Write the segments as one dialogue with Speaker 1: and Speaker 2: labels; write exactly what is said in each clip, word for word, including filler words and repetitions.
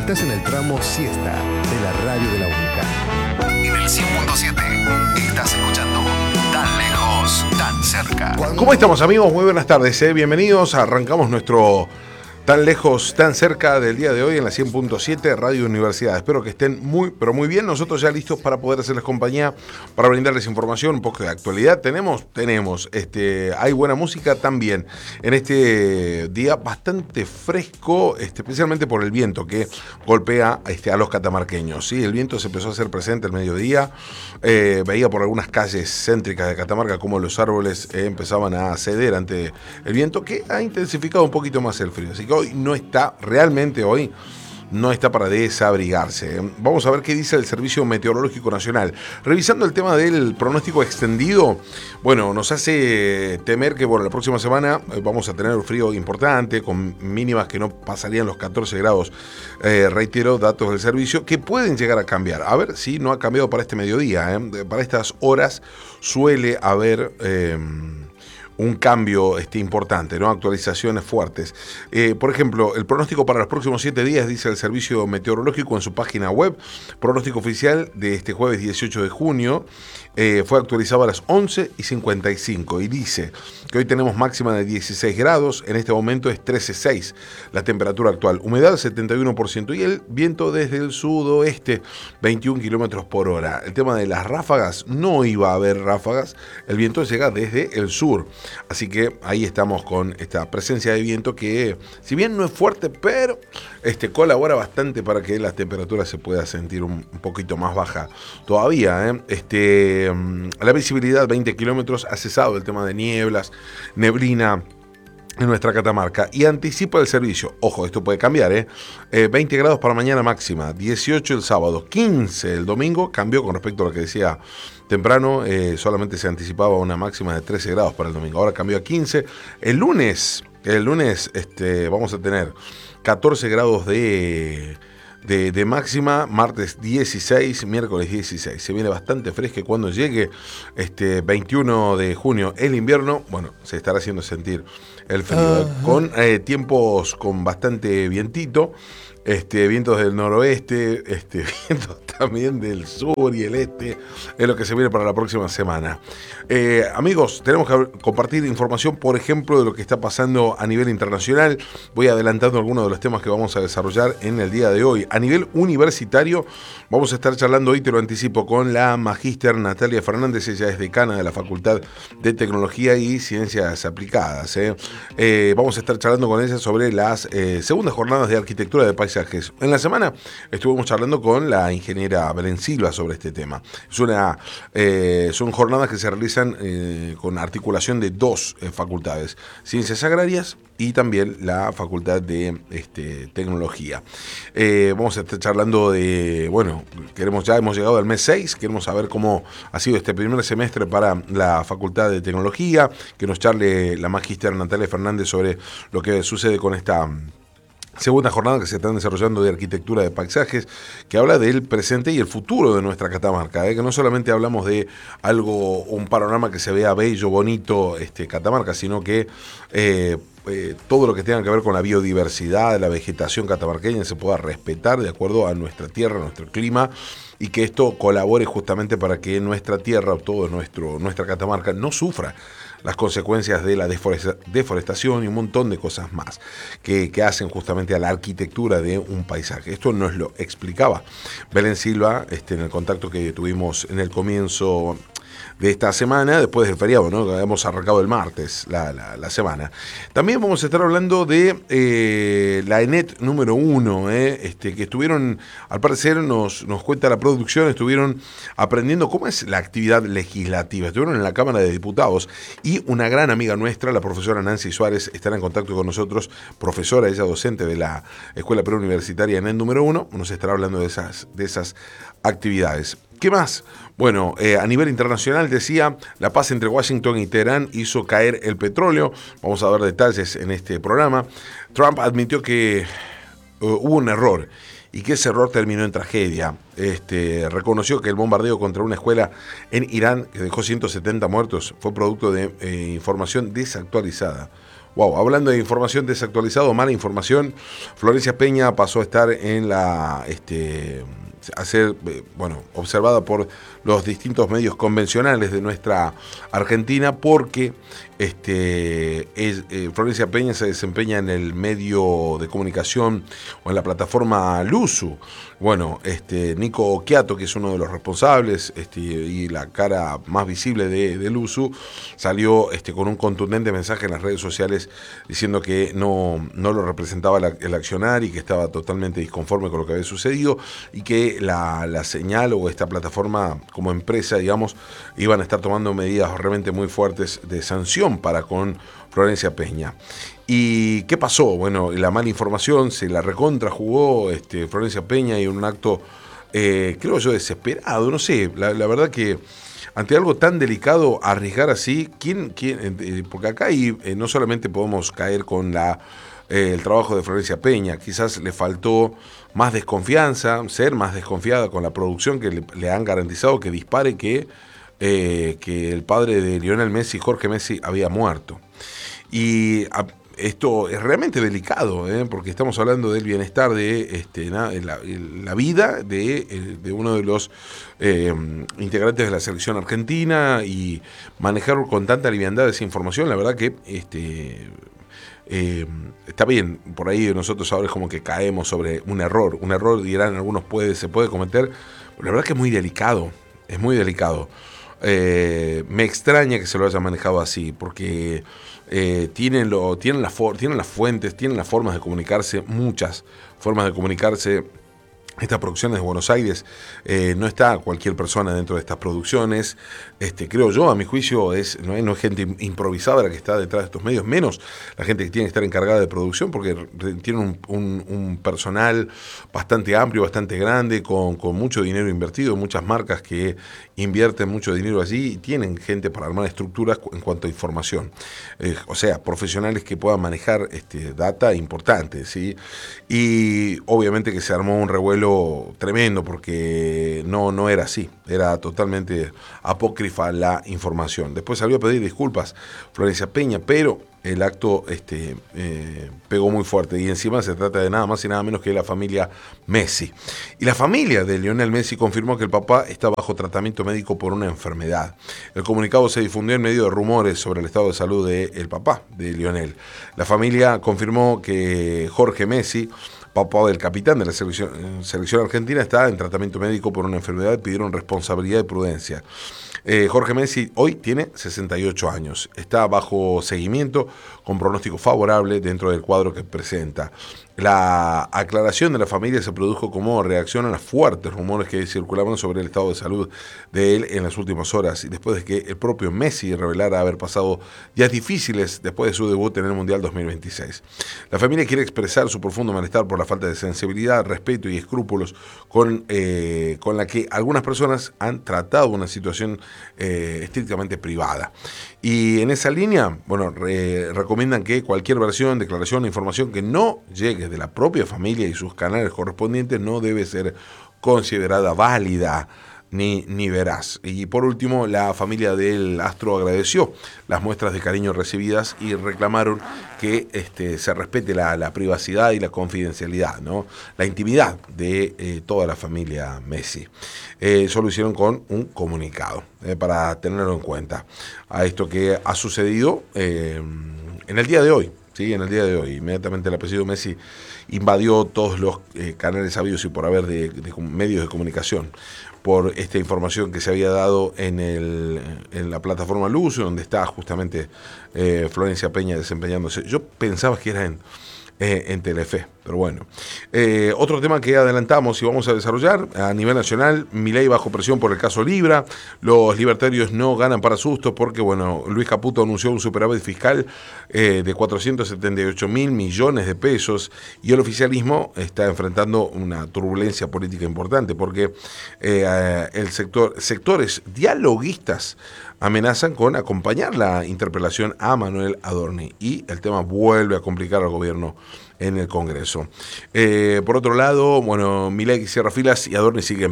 Speaker 1: Estás en el tramo siesta de la radio de la Única.
Speaker 2: En el cien punto siete estás escuchando Tan Lejos, Tan Cerca.
Speaker 3: ¿Cómo estamos, amigos? Muy buenas tardes, ¿eh? Bienvenidos. Arrancamos nuestro Tan Lejos, Tan Cerca del día de hoy en la cien punto siete Radio Universidad. Espero que estén muy, pero muy bien. Nosotros ya listos para poder hacerles compañía, para brindarles información, un poco de actualidad. ¿Tenemos? Tenemos. Este, hay buena música también. En este día bastante fresco, este, especialmente por el viento que golpea este, a los catamarqueños. ¿Sí? El viento se empezó a hacer presente al mediodía. Eh, veía por algunas calles céntricas de Catamarca como los árboles eh, empezaban a ceder ante el viento, que ha intensificado un poquito más el frío. Así que hoy no está, realmente hoy no está para desabrigarse. Vamos a ver qué dice el Servicio Meteorológico Nacional. Revisando el tema del pronóstico extendido, bueno, nos hace temer que bueno, la próxima semana vamos a tener un frío importante, con mínimas que no pasarían los catorce grados. Eh, reitero, datos del servicio que pueden llegar a cambiar. A ver si no ha cambiado para este mediodía. ¿eh? Para estas horas suele haber... Eh, un cambio este, importante, ¿no? Actualizaciones fuertes. Eh, por ejemplo, el pronóstico para los próximos siete días, dice el Servicio Meteorológico en su página web, pronóstico oficial de este jueves dieciocho de junio, eh, fue actualizado a las once y cincuenta y cinco y dice que hoy tenemos máxima de dieciséis grados, en este momento es trece coma seis la temperatura actual, humedad setenta y uno por ciento y el viento desde el sudoeste veintiún kilómetros por hora. El tema de las ráfagas, no iba a haber ráfagas, el viento llega desde el sur. Así que ahí estamos con esta presencia de viento que, si bien no es fuerte, pero este, colabora bastante para que la temperatura se pueda sentir un, un poquito más baja todavía. ¿eh? Este, la visibilidad veinte kilómetros, ha cesado el tema de nieblas, neblina en nuestra Catamarca y anticipa el servicio. Ojo, esto puede cambiar, ¿eh? eh veinte grados para mañana máxima, dieciocho el sábado, quince el domingo. Cambió con respecto a lo que decía temprano, eh, solamente se anticipaba una máxima de trece grados para el domingo. Ahora cambió a quince. El lunes, el lunes este, vamos a tener catorce grados de... De, de máxima, martes dieciséis, miércoles dieciséis. Se viene bastante fresco cuando llegue este veintiuno de junio el invierno, bueno, se estará haciendo sentir el frío, uh-huh. con eh, tiempos con bastante vientito, este, vientos del noroeste, este, vientos también del sur y el este, es lo que se viene para la próxima semana. Eh, amigos, tenemos que compartir información, por ejemplo, de lo que está pasando a nivel internacional. Voy adelantando algunos de los temas que vamos a desarrollar en el día de hoy. A nivel universitario, vamos a estar charlando hoy, te lo anticipo, con la magíster Natalia Fernández. Ella es decana de la Facultad de Tecnología y Ciencias Aplicadas. ¿eh? Eh, vamos a estar charlando con ella sobre las eh, segundas jornadas de arquitectura de paisajes. En la semana estuvimos charlando con la ingeniera Belén Silva sobre este tema. Es una, eh, son jornadas que se realizan eh, con articulación de dos eh, facultades, Ciencias Agrarias y también la Facultad de este, Tecnología. Eh, vamos a estar charlando de, bueno, queremos ya hemos llegado al mes seis, queremos saber cómo ha sido este primer semestre para la Facultad de Tecnología, que nos charle la magíster Natalia Fernández sobre lo que sucede con esta segunda jornada que se están desarrollando de arquitectura de paisajes, que habla del presente y el futuro de nuestra Catamarca, ¿eh? que no solamente hablamos de algo, un panorama que se vea bello, bonito, este, Catamarca, sino que eh, eh, todo lo que tenga que ver con la biodiversidad, la vegetación catamarqueña se pueda respetar de acuerdo a nuestra tierra, a nuestro clima, y que esto colabore justamente para que nuestra tierra, todo nuestro, nuestra Catamarca, no sufra las consecuencias de la deforestación y un montón de cosas más que, que hacen justamente a la arquitectura de un paisaje. Esto nos lo explicaba Belén Silva este, en el contacto que tuvimos en el comienzo de esta semana, después del feriado, ¿no? Hemos arrancado el martes la, la, la semana. También vamos a estar hablando de eh, la ENET número uno, eh, este, que estuvieron, al parecer nos, nos cuenta la producción, estuvieron aprendiendo cómo es la actividad legislativa, estuvieron en la Cámara de Diputados y una gran amiga nuestra, la profesora Nancy Suárez, estará en contacto con nosotros, profesora, ella docente de la Escuela Preuniversitaria ENET número uno, nos estará hablando de esas, de esas actividades. ¿Qué más? Bueno, eh, a nivel internacional, decía, la paz entre Washington y Teherán hizo caer el petróleo. Vamos a ver detalles en este programa. Trump admitió que uh, hubo un error y que ese error terminó en tragedia. Este, reconoció que el bombardeo contra una escuela en Irán, que dejó ciento setenta muertos, fue producto de eh, información desactualizada. Wow, hablando de información desactualizada, mala información, Florencia Peña pasó a estar en la, este, a ser, bueno, observada por los distintos medios convencionales de nuestra Argentina porque este, es, eh, Florencia Peña se desempeña en el medio de comunicación o en la plataforma Luzu. Bueno, este, Nico Occhiato, que es uno de los responsables este, y la cara más visible de, de Luzu, salió este, con un contundente mensaje en las redes sociales diciendo que no, no lo representaba la, el accionar y que estaba totalmente disconforme con lo que había sucedido y que la, la señal o esta plataforma como empresa, digamos, iban a estar tomando medidas realmente muy fuertes de sanción para con Florencia Peña. ¿Y qué pasó? Bueno, la mala información se la recontra jugó este, Florencia Peña y en un acto, eh, creo yo, desesperado, no sé, la, la verdad que ante algo tan delicado, arriesgar así, ¿quién, quién? Eh, porque acá hay, eh, no solamente podemos caer con la, eh, el trabajo de Florencia Peña, quizás le faltó más desconfianza, ser más desconfiada con la producción que le, le han garantizado que dispare que, eh, que el padre de Lionel Messi, Jorge Messi, había muerto. Y a, esto es realmente delicado, ¿eh? Porque estamos hablando del bienestar de este, la, la vida de, de uno de los eh, integrantes de la selección argentina y manejar con tanta liviandad esa información, la verdad que este, eh, está bien, por ahí nosotros ahora es como que caemos sobre un error, un error dirán algunos puede, se puede cometer, pero la verdad que es muy delicado, es muy delicado. Eh, me extraña que se lo haya manejado así, porque eh, tienen, lo, tienen, la for, tienen las fuentes, tienen las formas de comunicarse, muchas formas de comunicarse. Estas producciones de Buenos Aires, eh, no está cualquier persona dentro de estas producciones. Este, creo yo, a mi juicio, es, no, es, no es gente improvisada la que está detrás de estos medios, menos la gente que tiene que estar encargada de producción, porque tienen un, un, un personal bastante amplio, bastante grande, con, con mucho dinero invertido, muchas marcas que invierten mucho dinero allí y tienen gente para armar estructuras en cuanto a información. Eh, o sea, profesionales que puedan manejar este, data importante, ¿sí? Y obviamente que se armó un revuelo tremendo porque no, no era así, era totalmente apócrifa la información. Después salió a pedir disculpas Florencia Peña, pero el acto este, eh, pegó muy fuerte y encima se trata de nada más y nada menos que de la familia Messi. Y la familia de Lionel Messi confirmó que el papá está bajo tratamiento médico por una enfermedad. El comunicado se difundió en medio de rumores sobre el estado de salud del papá de Lionel. La familia confirmó que Jorge Messi, papá del capitán de la selección, selección argentina, está en tratamiento médico por una enfermedad y pidieron responsabilidad y prudencia. Eh, Jorge Messi hoy tiene sesenta y ocho años, está bajo seguimiento con pronóstico favorable dentro del cuadro que presenta. La aclaración de la familia se produjo como reacción a los fuertes rumores que circulaban sobre el estado de salud de él en las últimas horas y después de que el propio Messi revelara haber pasado días difíciles después de su debut en el Mundial dos mil veintiséis. La familia quiere expresar su profundo malestar por la falta de sensibilidad, respeto y escrúpulos con, eh, con la que algunas personas han tratado una situación eh, estrictamente privada. Y en esa línea, bueno, re, recomiendan que cualquier versión, declaración o información que no llegue de la propia familia y sus canales correspondientes no debe ser considerada válida ni, ni veraz. Y por último, la familia del astro agradeció las muestras de cariño recibidas y reclamaron que este, se respete la, la privacidad y la confidencialidad, ¿no? La intimidad de eh, toda la familia Messi. Eh, eso lo hicieron con un comunicado, eh, para tenerlo en cuenta a esto que ha sucedido eh, en el día de hoy. Sí, en el día de hoy, inmediatamente el apellido Messi invadió todos los eh, canales habidos y por haber de, de medios de comunicación por esta información que se había dado en, el, en la plataforma Luzu, donde está justamente eh, Florencia Peña desempeñándose. Yo pensaba que era en, eh, en Telefe, pero bueno. Eh, otro tema que adelantamos y vamos a desarrollar a nivel nacional, Milei bajo presión por el caso Libra. Los libertarios no ganan para sustos porque, bueno, Luis Caputo anunció un superávit fiscal eh, de cuatrocientos setenta y ocho mil millones de pesos y el oficialismo está enfrentando una turbulencia política importante porque eh, el sector, sectores dialoguistas amenazan con acompañar la interpelación a Manuel Adorni y el tema vuelve a complicar al gobierno en el Congreso. Eh, por otro lado, bueno, Milei cierra filas y Adorni sigue en pie.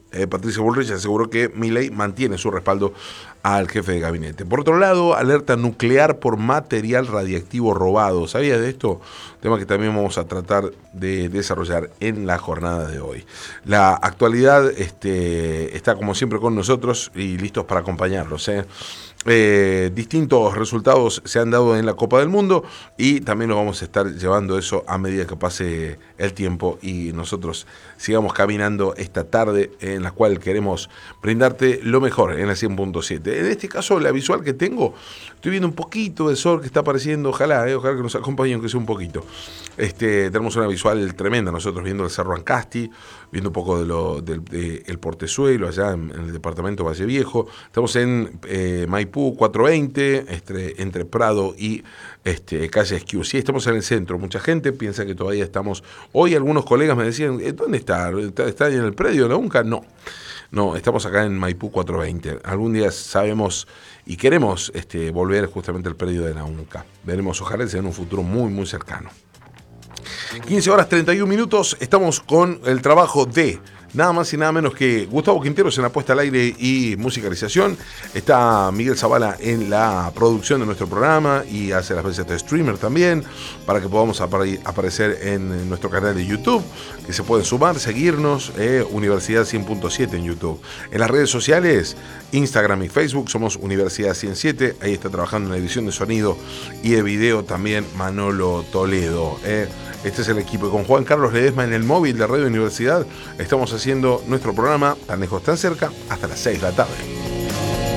Speaker 3: Eh, Patricia Bullrich aseguró que Milei mantiene su respaldo al jefe de gabinete. Por otro lado, alerta nuclear por material radiactivo robado. ¿Sabías de esto? Tema que también vamos a tratar de desarrollar en la jornada de hoy. La actualidad este, está como siempre con nosotros y listos para acompañarlos, ¿eh? Eh, distintos resultados se han dado en la Copa del Mundo y también lo vamos a estar llevando eso a medida que pase el tiempo y nosotros sigamos caminando esta tarde en la cual queremos brindarte lo mejor en la cien punto siete. En este caso, la visual que tengo, estoy viendo un poquito de sol que está apareciendo, ojalá, eh, ojalá que nos acompañe aunque sea un poquito. Este, tenemos una visual tremenda, nosotros viendo el Cerro Ancasti, viendo un poco de lo del de, el Portezuelo allá en, en el departamento Valle Viejo. Estamos en eh, Maipú cuatrocientos veinte, este, entre Prado y este, calle Esquiú. Sí, estamos en el centro. Mucha gente piensa que todavía estamos. Hoy algunos colegas me decían, ¿dónde está? ¿Está, está en el predio de la UNCA? No, no, estamos acá en Maipú cuatrocientos veinte. Algún día sabemos y queremos este, volver justamente al predio de la UNCA. Veremos, ojalá sea en un futuro muy, muy cercano. quince horas treinta y un minutos, estamos con el trabajo de nada más y nada menos que Gustavo Quinteros en la puesta al aire y musicalización. Está Miguel Zavala en la producción de nuestro programa y hace las veces de streamer también, para que podamos apare- aparecer en nuestro canal de YouTube, que se pueden sumar, seguirnos, eh, Universidad cien punto siete en YouTube. En las redes sociales, Instagram y Facebook, somos Universidad cien siete, ahí está trabajando en la edición de sonido y de video también Manolo Toledo. Eh. Este es el equipo y con Juan Carlos Ledesma en el móvil de Radio Universidad estamos haciendo nuestro programa Tan Lejos Tan Cerca hasta las seis de la tarde.